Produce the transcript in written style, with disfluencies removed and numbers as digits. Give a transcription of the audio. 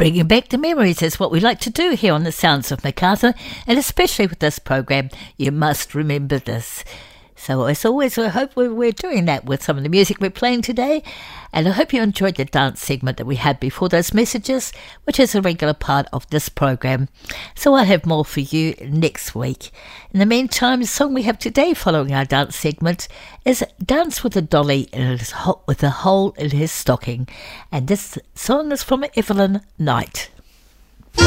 Bringing back the memories is what we like to do here on the Sounds of Macarthur, and especially with this program, you must remember this. So as always, I hope we're doing that with some of the music we're playing today, and I hope you enjoyed the dance segment that we had before those messages, which is a regular part of this program. So I'll have more for you next week. In the meantime, the song we have today following our dance segment is Dance with a Dolly with a Hole in His Stocking, and this song is from Evelyn Knight.